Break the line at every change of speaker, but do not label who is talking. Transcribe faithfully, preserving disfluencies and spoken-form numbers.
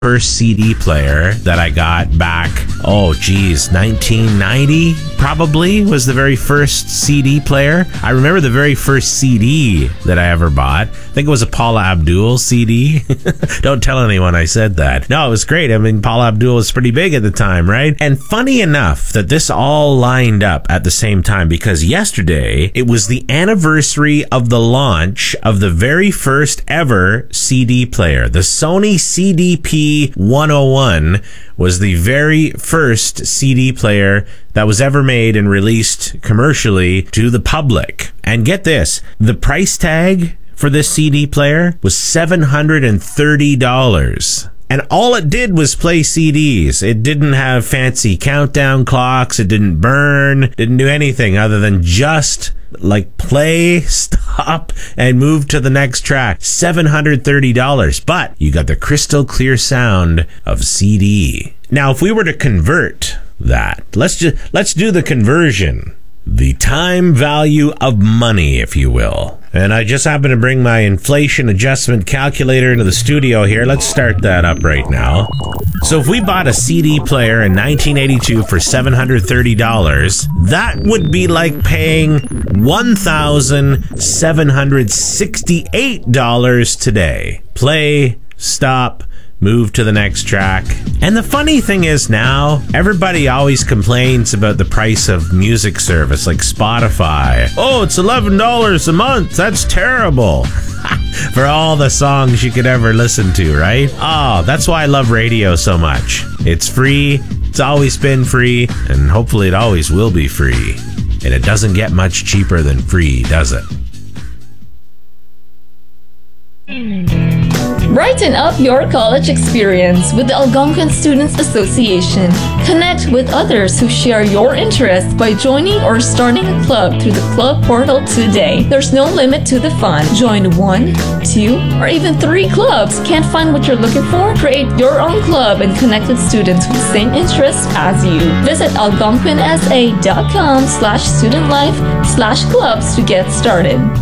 first C D player that I got back, oh geez, nineteen ninety probably was the very first C D player. I remember the very first C D that I ever bought. I think it was a Paula Abdul C D. Don't tell anyone I said that. No, it was great. I mean, Paula Abdul was pretty big at the time, right? And funny enough that this all lined up at the same time, because yesterday it was the anniversary of the launch of the very first ever C D player. The Sony C D P one oh one was the very first C D player that was ever made and released commercially to the public. And get this, the price tag for this C D player was seven hundred thirty dollars. And all it did was play C Ds. It didn't have fancy countdown clocks. It didn't burn. Didn't do anything other than just like play, stop, and move to the next track. seven hundred thirty dollars. But you got the crystal clear sound of C D. Now, if we were to convert that, let's just let's do the conversion. The time value of money, if you will. And I just happen to bring my inflation adjustment calculator into the studio here. Let's start that up right now. So if we bought a C D player in nineteen eighty-two for seven hundred thirty dollars, that would be like paying one thousand seven hundred sixty-eight dollars today. Play, stop, move to the next track. And the funny thing is now, everybody always complains about the price of music service like Spotify. Oh, it's eleven dollars a month. That's terrible. For all the songs you could ever listen to, right? Oh, that's why I love radio so much. It's free. It's always been free. And hopefully it always will be free. And it doesn't get much cheaper than free, does it?
Brighten up your college experience with the Algonquin Students Association. Connect with others who share your interests by joining or starting a club through the club portal today. There's no limit to the fun. Join one, two, or even three clubs. Can't find what you're looking for? Create your own club and connect with students with the same interests as you. Visit algonquinsa.com slash student life slash clubs to get started.